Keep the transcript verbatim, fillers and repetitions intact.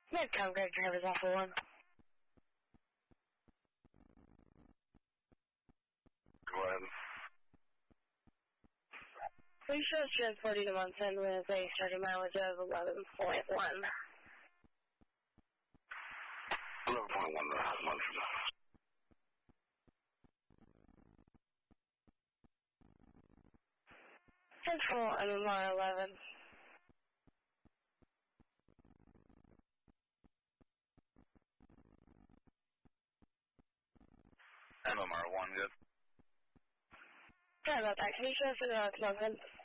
Midtown Greg Drivers Alpha one. Go ahead. We should transport you to Munson with a starting mileage of eleven point one. eleven point one to Munson. Central M M R eleven. M M R one, good. Sorry about that. Can you transfer to Munson?